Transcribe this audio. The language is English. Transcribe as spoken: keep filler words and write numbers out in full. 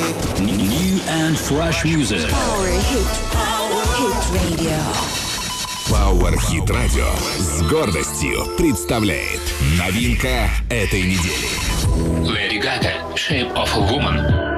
New and fresh music. Power Hit. Hit Radio. Power Hit Radio с гордостью представляет новинка этой недели. Lady Gaga, Shape of a Woman.